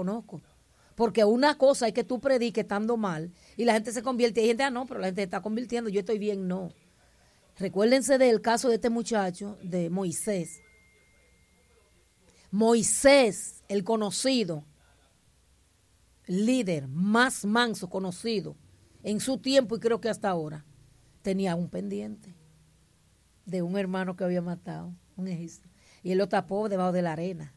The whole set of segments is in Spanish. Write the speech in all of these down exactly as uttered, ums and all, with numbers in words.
conozco. Porque una cosa es que tú prediques estando mal y la gente se convierte. Y hay gente, ah, no, pero la gente se está convirtiendo, yo estoy bien, no. Recuérdense del caso de este muchacho, de Moisés. Moisés, el conocido, líder más manso conocido en su tiempo y creo que hasta ahora, tenía un pendiente de un hermano que había matado, un egipcio. Y él lo tapó debajo de la arena.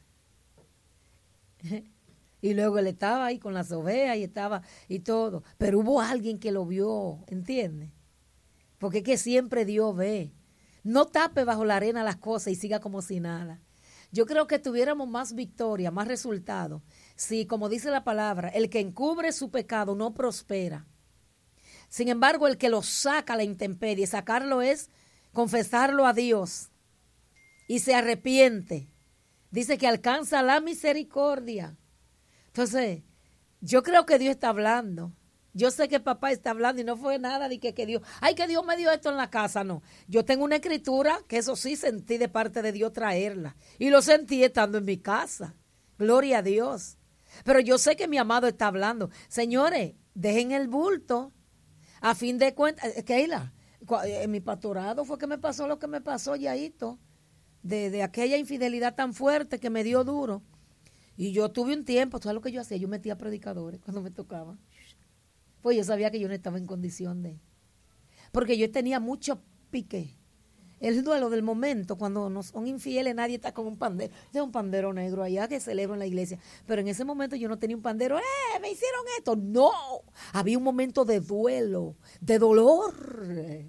Y luego él estaba ahí con las ovejas y estaba y todo. Pero hubo alguien que lo vio, ¿entiendes? Porque es que siempre Dios ve. No tape bajo la arena las cosas y siga como si nada. Yo creo que tuviéramos más victoria, más resultados. Si, como dice la palabra, el que encubre su pecado no prospera. Sin embargo, el que lo saca a la intemperie, sacarlo es confesarlo a Dios y se arrepiente. Dice que alcanza la misericordia. Entonces, yo creo que Dios está hablando. Yo sé que papá está hablando y no fue nada de que, que Dios, ay, que Dios me dio esto en la casa, no. Yo tengo una escritura que eso sí sentí de parte de Dios traerla. Y lo sentí estando en mi casa. Gloria a Dios. Pero yo sé que mi amado está hablando. Señores, dejen el bulto. A fin de cuentas, Keila, en mi pastorado fue que me pasó lo que me pasó, Yaito. De, de aquella infidelidad tan fuerte que me dio duro. Y yo tuve un tiempo, ¿sabes lo que yo hacía? Yo metía predicadores cuando me tocaba. Pues yo sabía que yo no estaba en condición de... Porque yo tenía mucho pique. El duelo del momento, cuando nos son infieles, nadie está con un pandero. Es un pandero negro allá que celebro en la iglesia. Pero en ese momento yo no tenía un pandero. ¡Eh, me hicieron esto! ¡No! Había un momento de duelo, de dolor.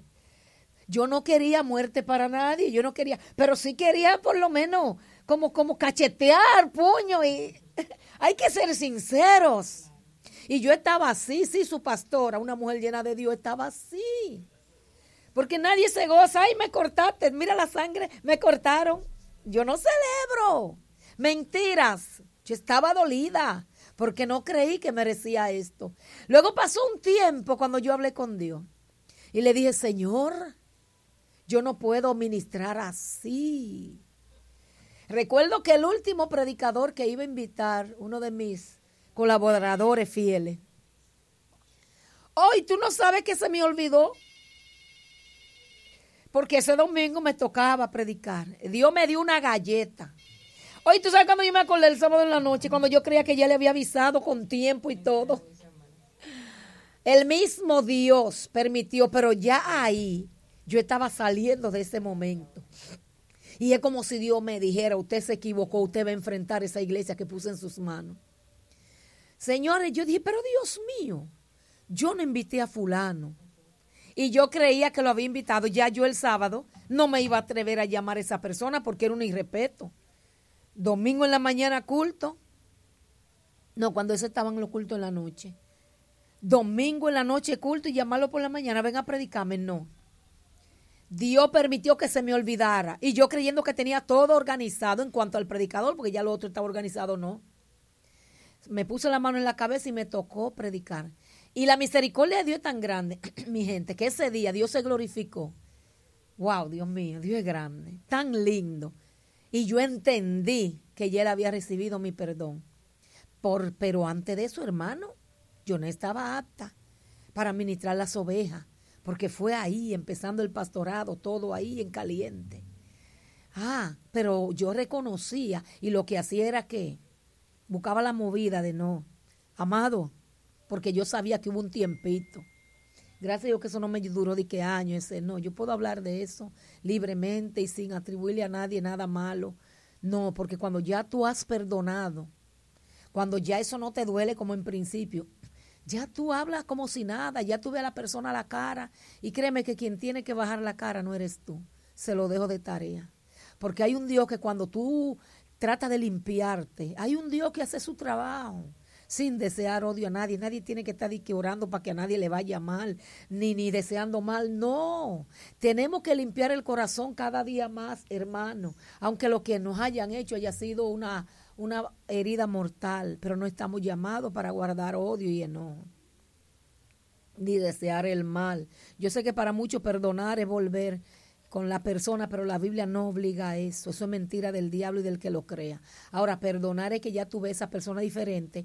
Yo no quería muerte para nadie, yo no quería... Pero sí quería por lo menos... Como, como cachetear, puño, y hay que ser sinceros. Y yo estaba así, sí, su pastora, una mujer llena de Dios, estaba así. Porque nadie se goza, ay, me cortaste, mira la sangre, me cortaron. Yo no celebro. Mentiras. Yo estaba dolida, porque no creí que merecía esto. Luego pasó un tiempo cuando yo hablé con Dios. Y le dije, Señor, yo no puedo ministrar así. Recuerdo que el último predicador que iba a invitar, uno de mis colaboradores fieles, hoy tú no sabes que se me olvidó, porque ese domingo me tocaba predicar. Dios me dio una galleta. Hoy tú sabes cuando yo me acordé el sábado en la noche, cuando yo creía que ya le había avisado con tiempo y todo. El mismo Dios permitió, pero ya ahí yo estaba saliendo de ese momento. Y es como si Dios me dijera, usted se equivocó, usted va a enfrentar esa iglesia que puse en sus manos. Señores, yo dije, pero Dios mío, yo no invité a fulano. Y yo creía que lo había invitado. Ya yo el sábado no me iba a atrever a llamar a esa persona porque era un irrespeto. Domingo en la mañana culto. No, cuando ese estaban en los cultos en la noche. Domingo en la noche culto y llamarlo por la mañana, ven a predicarme, no. Dios permitió que se me olvidara. Y yo creyendo que tenía todo organizado en cuanto al predicador, porque ya lo otro estaba organizado, no. Me puse la mano en la cabeza y me tocó predicar. Y la misericordia de Dios es tan grande, mi gente, que ese día Dios se glorificó. Wow, Dios mío, Dios es grande, tan lindo. Y yo entendí que ya él había recibido mi perdón. Por, pero antes de eso, hermano, yo no estaba apta para ministrar las ovejas. Porque fue ahí, empezando el pastorado, todo ahí en caliente. Ah, pero yo reconocía y lo que hacía era que buscaba la movida de no, amado, porque yo sabía que hubo un tiempito. Gracias a Dios que eso no me duró de qué año ese, no, yo puedo hablar de eso libremente y sin atribuirle a nadie nada malo. No, porque cuando ya tú has perdonado, cuando ya eso no te duele como en principio, ya tú hablas como si nada, ya tú ves a la persona a la cara y créeme que quien tiene que bajar la cara no eres tú, se lo dejo de tarea. Porque hay un Dios que cuando tú tratas de limpiarte, hay un Dios que hace su trabajo sin desear odio a nadie. Nadie tiene que estar orando para que a nadie le vaya mal, ni, ni deseando mal, no. Tenemos que limpiar el corazón cada día más, hermano, aunque lo que nos hayan hecho haya sido una... una herida mortal, pero no estamos llamados para guardar odio y enojo, ni desear el mal. Yo sé que para muchos perdonar es volver con la persona, pero la Biblia no obliga a eso. Eso es mentira del diablo y del que lo crea. Ahora, perdonar es que ya tú ves a esa persona diferente